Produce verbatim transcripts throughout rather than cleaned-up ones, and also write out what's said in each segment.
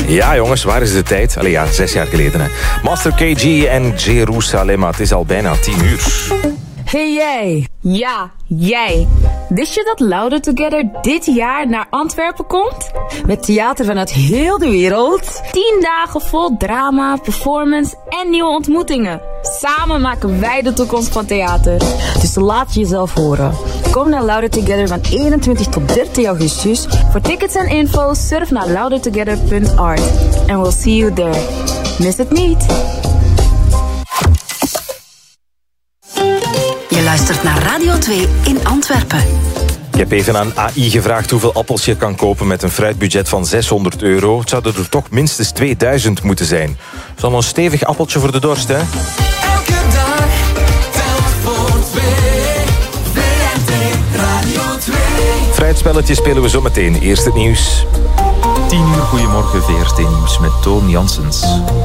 Ja jongens, waar is de tijd? Allee ja, zes jaar geleden hè. Master K G en Jerusalem, het is al bijna tien uur. Hey jij, ja, jij. Wist je dat Louder Together dit jaar naar Antwerpen komt? Met theater vanuit heel de wereld. Tien dagen vol drama, performance en nieuwe ontmoetingen. Samen maken wij de toekomst van theater. Dus laat jezelf horen. Kom naar Louder Together van eenentwintig tot dertig augustus. Voor tickets en info surf naar louder together punt art. And we'll see you there. Miss het niet. Je luistert naar Radio twee in Antwerpen. Ik heb even aan A I gevraagd hoeveel appels je kan kopen met een fruitbudget van zeshonderd euro. Het zouden er toch minstens tweeduizend moeten zijn. Dat is allemaal een stevig appeltje voor de dorst, hè? Elke dag telt voor twee. V R T Radio twee. Fruitspelletje spelen we zo meteen. Eerst het nieuws. tien uur, goedemorgen, V R T-nieuws met Toon Janssens.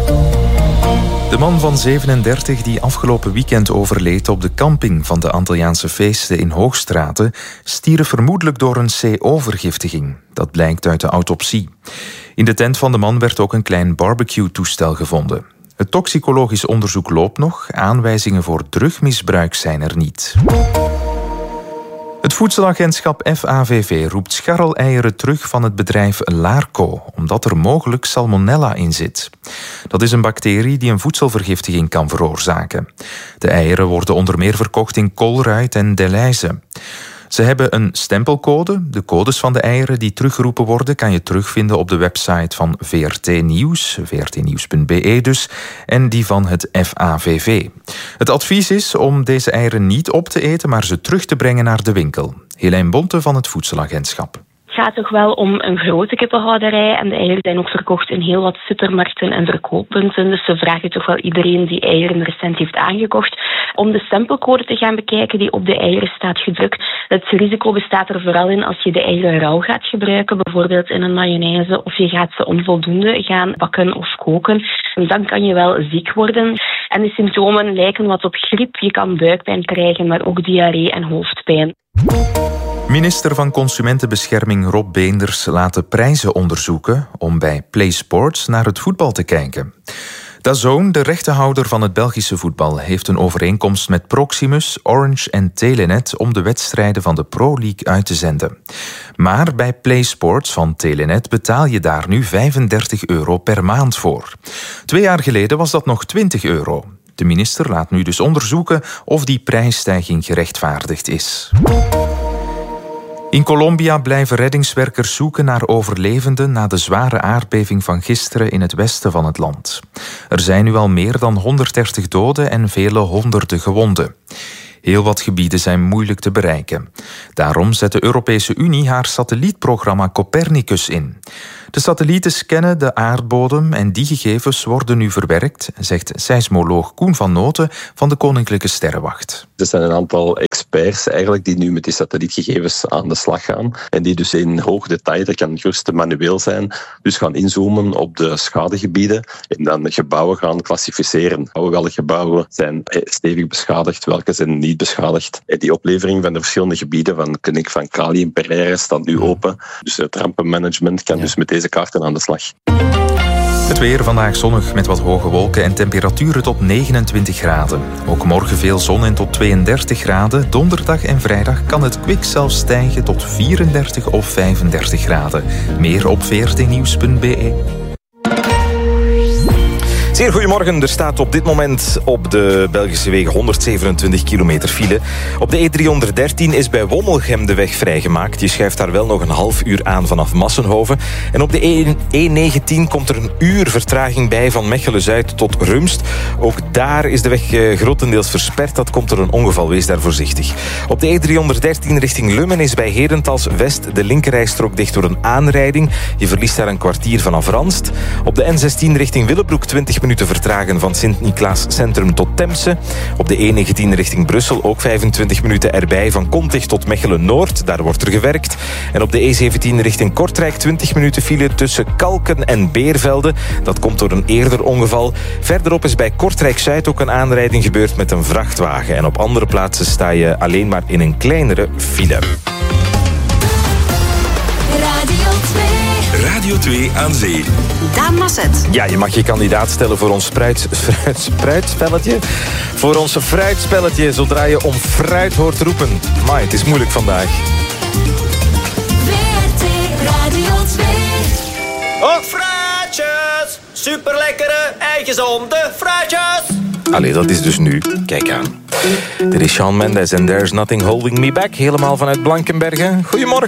De man van zevenendertig die afgelopen weekend overleed op de camping van de Antilliaanse feesten in Hoogstraten stierf vermoedelijk door een C O-vergiftiging. Dat blijkt uit de autopsie. In de tent van de man werd ook een klein barbecue-toestel gevonden. Het toxicologisch onderzoek loopt nog. Aanwijzingen voor drugmisbruik zijn er niet. Het voedselagentschap F A V V roept scharreleieren terug van het bedrijf Larco, omdat er mogelijk salmonella in zit. Dat is een bacterie die een voedselvergiftiging kan veroorzaken. De eieren worden onder meer verkocht in Colruyt en Delhaize. Ze hebben een stempelcode. De codes van de eieren die teruggeroepen worden kan je terugvinden op de website van V R T Nieuws, v r t nieuws punt b e dus, en die van het F A V V. Het advies is om deze eieren niet op te eten, maar ze terug te brengen naar de winkel. Helijn Bonte van het Voedselagentschap. Het gaat toch wel om een grote kippenhouderij en de eieren zijn ook verkocht in heel wat supermarkten en verkooppunten. Dus ze vragen toch wel iedereen die eieren recent heeft aangekocht om de stempelcode te gaan bekijken die op de eieren staat gedrukt. Het risico bestaat er vooral in als je de eieren rauw gaat gebruiken, bijvoorbeeld in een mayonaise, of je gaat ze onvoldoende gaan bakken of koken. En dan kan je wel ziek worden. En de symptomen lijken wat op griep. Je kan buikpijn krijgen, maar ook diarree en hoofdpijn. Minister van Consumentenbescherming Rob Beenders laat de prijzen onderzoeken om bij PlaySports naar het voetbal te kijken. DAZN, de rechtenhouder van het Belgische voetbal, heeft een overeenkomst met Proximus, Orange en Telenet om de wedstrijden van de Pro League uit te zenden. Maar bij PlaySports van Telenet betaal je daar nu vijfendertig euro per maand voor. Twee jaar geleden was dat nog twintig euro. De minister laat nu dus onderzoeken of die prijsstijging gerechtvaardigd is. In Colombia blijven reddingswerkers zoeken naar overlevenden na de zware aardbeving van gisteren in het westen van het land. Er zijn nu al meer dan honderddertig doden en vele honderden gewonden. Heel wat gebieden zijn moeilijk te bereiken. Daarom zet de Europese Unie haar satellietprogramma Copernicus in. De satellieten scannen de aardbodem en die gegevens worden nu verwerkt, zegt seismoloog Koen van Noten van de Koninklijke Sterrenwacht. Er zijn een aantal experts eigenlijk die nu met die satellietgegevens aan de slag gaan en die dus in hoog detail, dat kan gerust manueel zijn, dus gaan inzoomen op de schadegebieden en dan gebouwen gaan klassificeren. Welke gebouwen zijn stevig beschadigd, welke zijn niet beschadigd. En die oplevering van de verschillende gebieden van de kliniek van Cali en Pereira staat nu open. Dus het rampenmanagement kan ja. dus met deze kaarten aan de slag. Het weer vandaag zonnig met wat hoge wolken en temperaturen tot negenentwintig graden. Ook morgen veel zon en tot tweeëndertig graden. Donderdag en vrijdag kan het kwik zelfs stijgen tot vierendertig of vijfendertig graden. Meer op v r t nieuws punt b e. Zeer goedemorgen. Er staat op dit moment op de Belgische wegen honderdzevenentwintig kilometer file. Op de E driehonderddertien is bij Wommelgem de weg vrijgemaakt. Je schuift daar wel nog een half uur aan vanaf Massenhoven. En op de E negentien komt er een uur vertraging bij van Mechelen-Zuid tot Rumst. Ook daar is de weg grotendeels versperd. Dat komt door een ongeval. Wees daar voorzichtig. Op de E driehonderddertien richting Lummen is bij Herentals West de linkerrijstrook dicht door een aanrijding. Je verliest daar een kwartier vanaf Ranst. Op de N zestien richting Willebroek twintig minuten vertragen van Sint-Niklaas Centrum tot Temse. Op de E negentien richting Brussel ook vijfentwintig minuten erbij van Kontig tot Mechelen-Noord. Daar wordt er gewerkt. En op de E zeventien richting Kortrijk twintig minuten file tussen Kalken en Beervelde. Dat komt door een eerder ongeval. Verderop is bij Kortrijk-Zuid ook een aanrijding gebeurd met een vrachtwagen. En op andere plaatsen sta je alleen maar in een kleinere file. Radio twee. Radio twee aan zee. Daan Masset. Ja, je mag je kandidaat stellen voor ons fruit, fruit, fruitspelletje. Voor ons fruitspelletje, zodra je om fruit hoort roepen. Maar het is moeilijk vandaag. V R T Radio twee. Oh, fruitjes! Super lekkere en gezonde fruitjes! Allee, dat is dus nu. Kijk aan. Dit is Shawn Mendes en There's Nothing Holding Me Back. Helemaal vanuit Blankenberge. Goedemorgen.